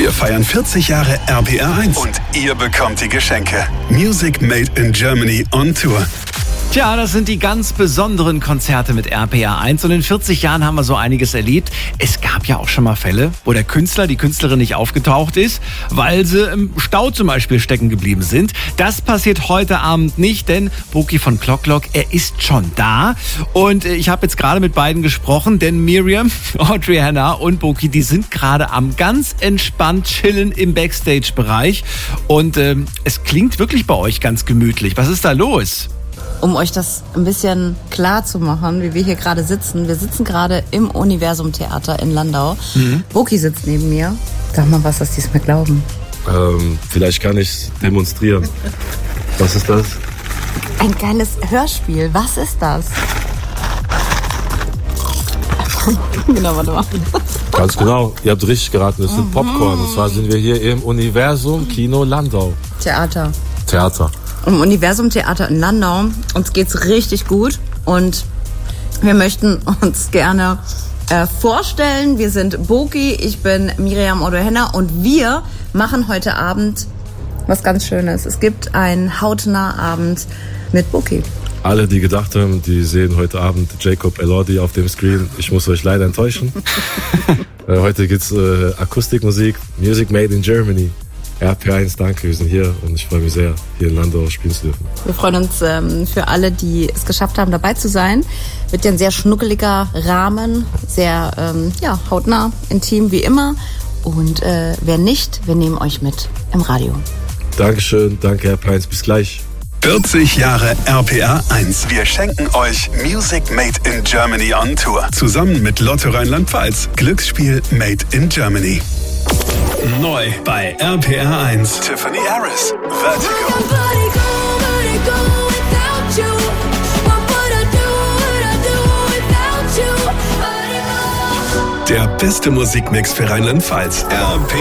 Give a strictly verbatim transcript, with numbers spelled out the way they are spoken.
Wir feiern vierzig Jahre R P R eins. Und ihr bekommt die Geschenke. Music Made in Germany on Tour. Tja, das sind die ganz besonderen Konzerte mit R P R eins und in vierzig Jahren haben wir so einiges erlebt. Es gab ja auch schon mal Fälle, wo der Künstler, die Künstlerin nicht aufgetaucht ist, weil sie im Stau zum Beispiel stecken geblieben sind. Das passiert heute Abend nicht, denn Boki von Clock Clock, er ist schon da und ich habe jetzt gerade mit beiden gesprochen, denn Miriam, Audrey Hannah und Boki, die sind gerade am ganz entspannt chillen im Backstage-Bereich und äh, es klingt wirklich bei euch ganz gemütlich. Was ist da los? Um euch das ein bisschen klar zu machen, wie wir hier gerade sitzen. Wir sitzen gerade im Universum Theater in Landau. Mhm. Boki sitzt neben mir. Sag mal was, dass die es mir glauben. Ähm, vielleicht kann ich es demonstrieren. Was ist das? Ein geiles Hörspiel. Was ist das? Genau, warte mal. Ganz genau. Ihr habt richtig geraten. Das sind Popcorn. Und zwar sind wir hier im Universum Kino Landau. Theater. Theater. Im Universum Theater in Landau. Uns geht's richtig gut und wir möchten uns gerne äh, vorstellen. Wir sind Boki, ich bin Miriam Audrey Hannah und wir machen heute Abend was ganz Schönes. Es gibt einen hautnah Abend mit Boki. Alle, die gedacht haben, die sehen heute Abend Jacob Elordi auf dem Screen. Ich muss euch leider enttäuschen. äh, heute gibt's äh, Akustikmusik, Music Made in Germany. R P R eins, danke, wir sind hier und ich freue mich sehr, hier in Landau spielen zu dürfen. Wir freuen uns ähm, für alle, die es geschafft haben, dabei zu sein. Wird ja ein sehr schnuckeliger Rahmen, sehr ähm, ja, hautnah, intim wie immer. Und äh, wer nicht, wir nehmen euch mit im Radio. Dankeschön, danke R P R eins, bis gleich. vierzig Jahre R P R eins. Wir schenken euch Music Made in Germany on Tour. Zusammen mit Lotto Rheinland-Pfalz. Glücksspiel Made in Germany. Neu bei R P R eins. Tiffany Harris, Vertigo. Der beste Musikmix für Rheinland-Pfalz. R P R